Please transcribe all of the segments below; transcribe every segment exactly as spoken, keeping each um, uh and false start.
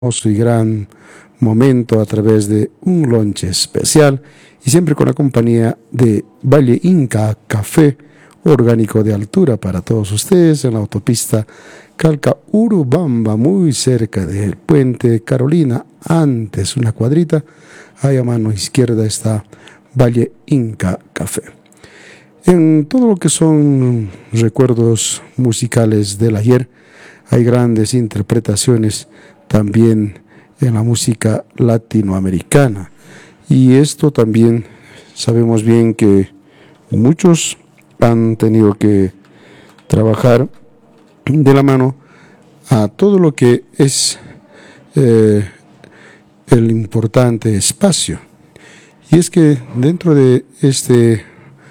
y gran momento a través de un lunch especial y siempre con la compañía de Valle Inca Café orgánico de altura para todos ustedes en la autopista Calca-Urubamba, muy cerca del puente Carolina. Antes una cuadrita, ahí a mano izquierda está Valle Inca Café. En todo lo que son recuerdos musicales del ayer hay grandes interpretaciones también en la música latinoamericana, y esto también sabemos bien que muchos han tenido que trabajar de la mano a todo lo que es eh, el importante espacio. Y es que dentro de este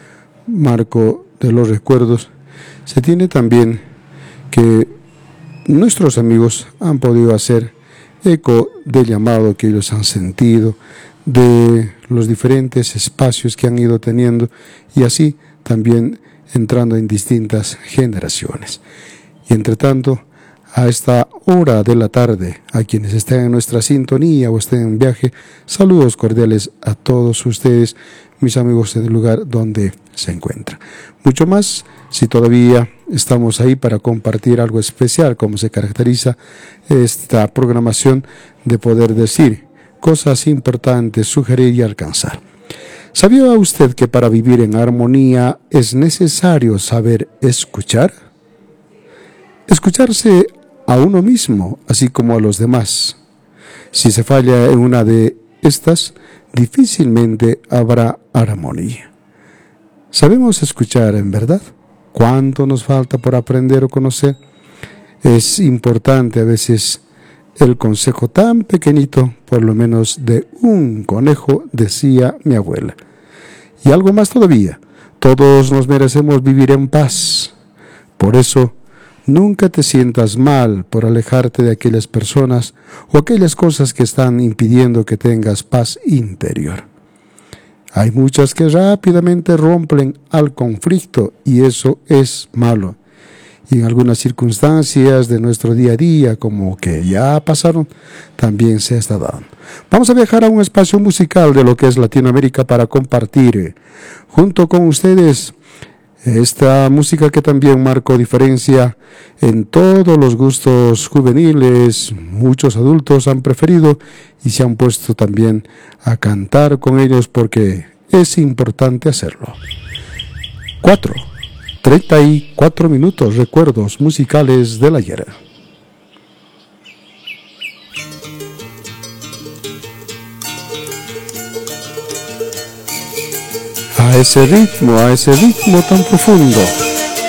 marco de los recuerdos se tiene también que nuestros amigos han podido hacer eco del llamado que ellos han sentido, de los diferentes espacios que han ido teniendo, y así también entrando en distintas generaciones. Y entre tanto, a esta hora de la tarde, a quienes estén en nuestra sintonía o estén en viaje, saludos cordiales a todos ustedes, mis amigos del lugar donde se encuentran. Mucho más si todavía estamos ahí para compartir algo especial, como se caracteriza esta programación, de poder decir cosas importantes, sugerir y alcanzar. ¿Sabía usted que para vivir en armonía es necesario saber escuchar? Escucharse a uno mismo, así como a los demás. Si se falla en una de estas, difícilmente habrá armonía. ¿Sabemos escuchar en verdad? ¿Cuánto nos falta por aprender o conocer? Es importante a veces el consejo tan pequeñito, por lo menos de un conejo, decía mi abuela. Y algo más todavía, todos nos merecemos vivir en paz. Por eso, nunca te sientas mal por alejarte de aquellas personas o aquellas cosas que están impidiendo que tengas paz interior. Hay muchas que rápidamente rompen al conflicto y eso es malo. Y en algunas circunstancias de nuestro día a día, como que ya pasaron, también se está dando. Vamos a viajar a un espacio musical de lo que es Latinoamérica para compartir junto con ustedes esta música que también marcó diferencia en todos los gustos juveniles. Muchos adultos han preferido y se han puesto también a cantar con ellos porque es importante hacerlo. Cuatro, treinta y cuatro minutos, recuerdos musicales del ayer. A ese ritmo, a ese ritmo tan profundo.